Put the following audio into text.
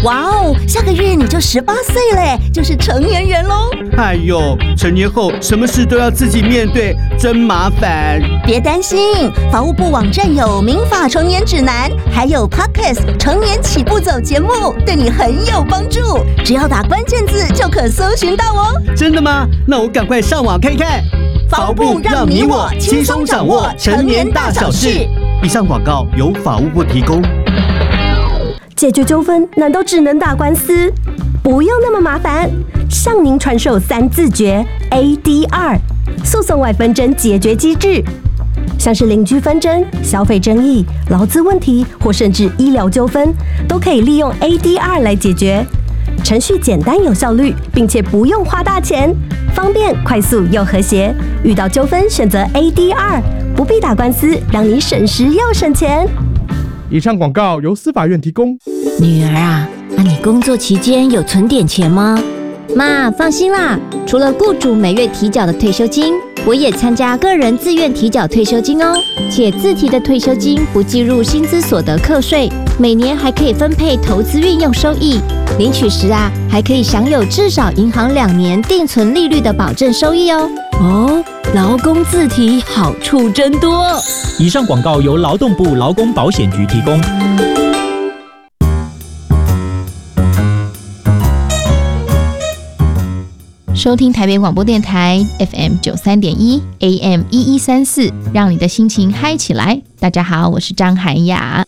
哇哦，下个月你就18岁嘞，就是成年人喽。 哎呦，成年后什么事都要自己面对，真麻烦。 别担心，法务部网站有民法成年指南，还有 Podcast 成年起步走节目，对你很有帮助。只要打关键字就可搜寻到哦。 真的吗？那我赶快上网看看。 法务部让你我轻松掌握成年大小事。 以上广告由法务部提供。 解决纠纷难道只能打官司？不用那么麻烦，向您传授3字诀 ADR 诉讼外纷争解决机制。像是邻居纷争、消费争议、劳资问题或甚至医疗纠纷，都可以利用 ADR 来解决。程序简单有效率，并且不用花大钱，方便、快速又和谐。遇到纠纷选择 ADR， 不必打官司，让你省时又省钱。 以上广告由司法院提供。 女儿啊，你工作期间有存点钱吗？ 妈，放心啦，除了雇主每月提缴的退休金，我也参加个人自愿提缴退休金哦，且自提的退休金不计入薪资所得课税，每年还可以分配投资运用收益，领取时啊，还可以享有至少银行2年定存利率的保证收益哦。 哦，劳工自提好处真多。 以上广告由劳动部劳工保险局提供。 收听台北广播电台 FM 93.1 AM 1134，让你的心情嗨起来。大家好，我是张涵雅。